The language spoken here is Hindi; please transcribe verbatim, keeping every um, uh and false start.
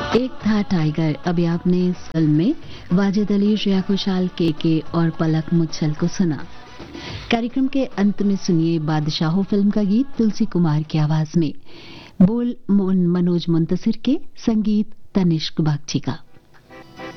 एक था टाइगर। अभी आपने इस फिल्म में वाजिद अली, श्रेया घोषाल, के के और पलक मुच्छल को सुना। कार्यक्रम के अंत में सुनिए बादशाहो फिल्म का गीत तुलसी कुमार की आवाज में। बोल मनोज मुंतसिर के, संगीत तनिष्क बागची का।